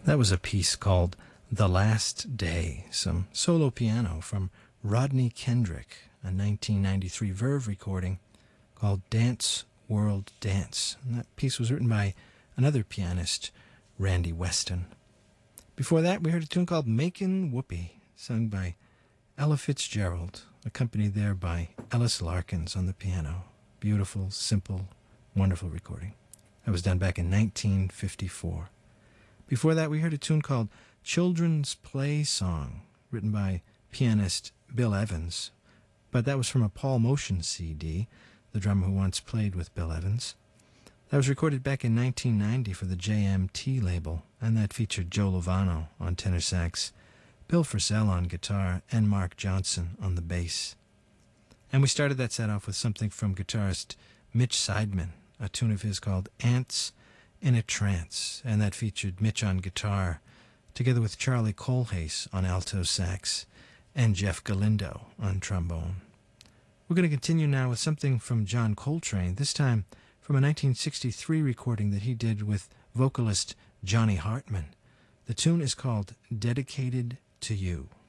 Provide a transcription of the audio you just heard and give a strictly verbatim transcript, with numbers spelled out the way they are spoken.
That was a piece called The Last Day, some solo piano from Rodney Kendrick, a nineteen ninety-three Verve recording called Dance World Dance. And that piece was written by another pianist, Randy Weston. Before that, we heard a tune called Makin' Whoopee, sung by Ella Fitzgerald, accompanied there by Ellis Larkins on the piano. Beautiful, simple, wonderful recording. That was done back in nineteen fifty-four. Before that, we heard a tune called Children's Play Song, written by pianist Bill Evans. But that was from a Paul Motion C D, the drummer who once played with Bill Evans. That was recorded back in nineteen ninety for the J M T label, and that featured Joe Lovano on tenor sax, Bill Frisell on guitar, and Mark Johnson on the bass. And we started that set off with something from guitarist Mitch Seidman, a tune of his called Ants in a Trance, and that featured Mitch on guitar, together with Charlie Colhase on alto sax, and Jeff Galindo on trombone. We're going to continue now with something from John Coltrane, this time from a nineteen sixty-three recording that he did with vocalist Johnny Hartman. The tune is called Dedicated to You.